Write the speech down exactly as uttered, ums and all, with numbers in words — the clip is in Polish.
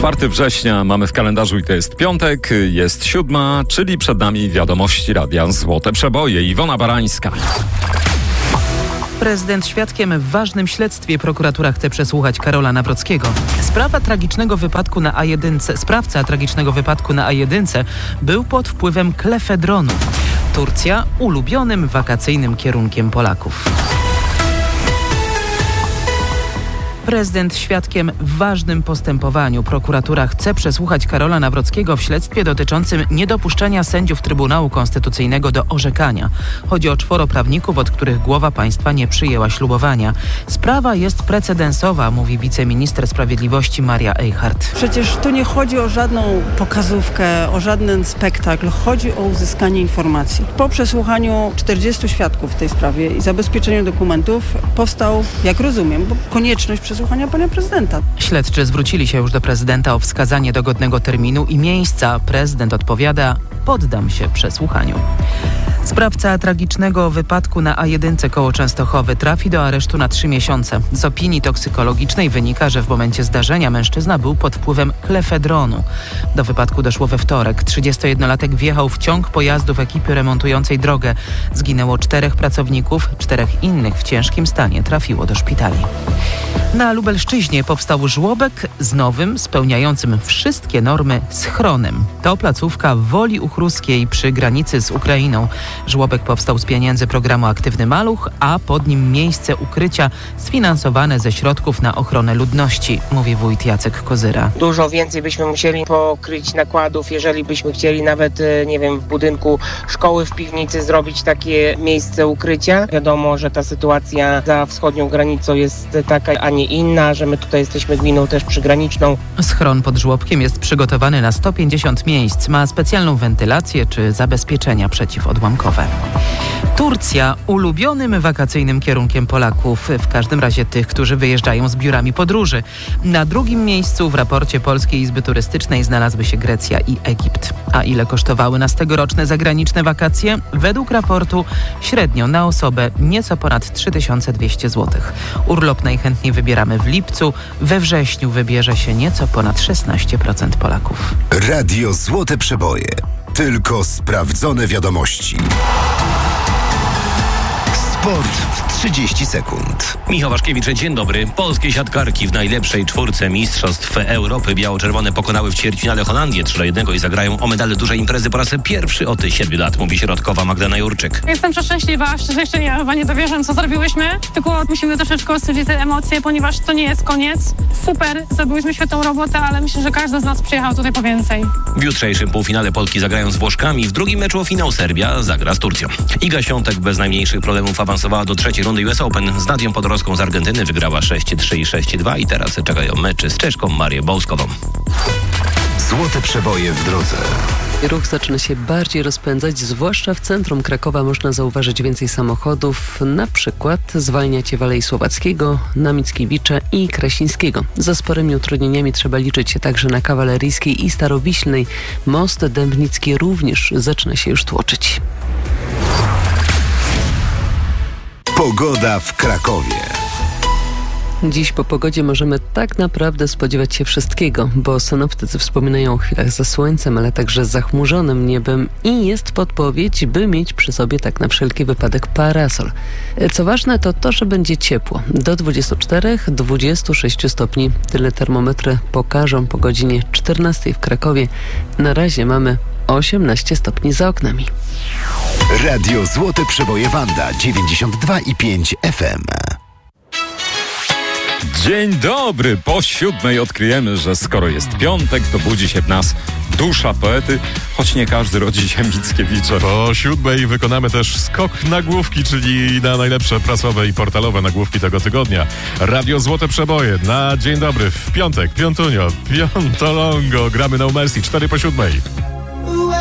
czwartego września mamy w kalendarzu i to jest piątek, jest siódma, czyli przed nami wiadomości radia Złote Przeboje. Iwona Barańska. Prezydent świadkiem w ważnym śledztwie. Prokuratura chce przesłuchać Karola Nawrockiego. Sprawa tragicznego wypadku na A jeden. Sprawca tragicznego wypadku na A jeden był pod wpływem klefedronu. Turcja ulubionym wakacyjnym kierunkiem Polaków. Prezydent świadkiem w ważnym postępowaniu. Prokuratura chce przesłuchać Karola Nawrockiego w śledztwie dotyczącym niedopuszczenia sędziów Trybunału Konstytucyjnego do orzekania. Chodzi o czworo prawników, od których głowa państwa nie przyjęła ślubowania. Sprawa jest precedensowa, mówi wiceminister sprawiedliwości Maria Eichhardt. Przecież tu nie chodzi o żadną pokazówkę, o żaden spektakl. Chodzi o uzyskanie informacji. Po przesłuchaniu czterdziestu świadków w tej sprawie i zabezpieczeniu dokumentów powstał, jak rozumiem, bo konieczność przesłuchania pana prezydenta. Śledczy zwrócili się już do prezydenta o wskazanie dogodnego terminu i miejsca. Prezydent odpowiada: poddam się przesłuchaniu. Sprawca tragicznego wypadku na A jeden koło Częstochowy trafi do aresztu na trzy miesiące. Z opinii toksykologicznej wynika, że w momencie zdarzenia mężczyzna był pod wpływem klefedronu. Do wypadku doszło we wtorek. trzydziestojednolatek wjechał w ciąg pojazdów ekipy remontującej drogę. Zginęło czterech pracowników, czterech innych w ciężkim stanie trafiło do szpitali. Na Lubelszczyźnie powstał żłobek z nowym, spełniającym wszystkie normy schronem. To placówka w Woli Uchruskiej przy granicy z Ukrainą. Żłobek powstał z pieniędzy programu Aktywny Maluch, a pod nim miejsce ukrycia sfinansowane ze środków na ochronę ludności, mówi wójt Jacek Kozyra. Dużo więcej byśmy musieli pokryć nakładów, jeżeli byśmy chcieli nawet, nie wiem, w budynku szkoły w piwnicy zrobić takie miejsce ukrycia. Wiadomo, że ta sytuacja za wschodnią granicą jest taka, a nie inna, że my tutaj jesteśmy gminą też przygraniczną. Schron pod żłobkiem jest przygotowany na sto pięćdziesiąt miejsc. Ma specjalną wentylację czy zabezpieczenia przeciwodłamkowe. Turcja ulubionym wakacyjnym kierunkiem Polaków, w każdym razie tych, którzy wyjeżdżają z biurami podróży. Na drugim miejscu w raporcie Polskiej Izby Turystycznej znalazły się Grecja i Egipt. A ile kosztowały nas tegoroczne zagraniczne wakacje? Według raportu średnio na osobę nieco ponad trzy tysiące dwieście złotych. Urlop najchętniej wybieramy w lipcu, we wrześniu wybierze się nieco ponad szesnaście procent Polaków. Radio Złote Przeboje. Tylko sprawdzone wiadomości. Sport w trzydzieści sekund. Michał Waszkiewicz, dzień dobry. Polskie siatkarki w najlepszej czwórce Mistrzostw Europy biało-czerwone pokonały w ćwierćfinale Holandię trzy do jednego i zagrają o medale dużej imprezy po raz pierwszy od siedmiu lat, mówi środkowa Magdalena Jurczyk. Jestem przeszczęśliwa, szczerze jeszcze ja chyba nie dowierzam, co zrobiłyśmy, tylko musimy troszeczkę ostudzić te emocje, ponieważ to nie jest koniec. Super, zrobiłyśmy świetną robotę, ale myślę, że każdy z nas przyjechał tutaj po więcej. W jutrzejszym półfinale Polki zagrają z Włoszkami, w drugim meczu o finał Serbia zagra z Turcją. Iga Świątek bez najmniejszych problemów awansowała do trzeciej rundy U S Open. Z Nadią Podorowską z Argentyny wygrała sześć trzy i sześć dwa i teraz czekają mecze z Czeszką Marię Bołskową. Złote Przeboje w drodze. Ruch zaczyna się bardziej rozpędzać, zwłaszcza w centrum Krakowa można zauważyć więcej samochodów, na przykład zwalniacie w Alei Słowackiego, na Mickiewicza i Krasińskiego. Za sporymi utrudnieniami trzeba liczyć się także na Kawaleryjskiej i Starowiślnej. Most Dębnicki również zaczyna się już tłoczyć. Pogoda w Krakowie. Dziś po pogodzie możemy tak naprawdę spodziewać się wszystkiego, bo synoptycy wspominają o chwilach ze słońcem, ale także zachmurzonym niebem i jest podpowiedź, by mieć przy sobie tak na wszelki wypadek parasol. Co ważne, to to, że będzie ciepło. Do dwudziestu czterech do dwudziestu sześciu stopni. Tyle termometry pokażą po godzinie czternastej w Krakowie. Na razie mamy osiemnaście stopni za oknami. Radio Złote Przeboje Wanda dziewięćdziesiąt dwa i pięć F M. Dzień dobry! Po siódmej odkryjemy, że skoro jest piątek, to budzi się w nas dusza poety, choć nie każdy rodzi się Mickiewicza. Po siódmej wykonamy też skok nagłówki, czyli na najlepsze prasowe i portalowe nagłówki tego tygodnia. Radio Złote Przeboje na dzień dobry w piątek, piątunio, piątolongo, gramy No Mercy, cztery po siódmej.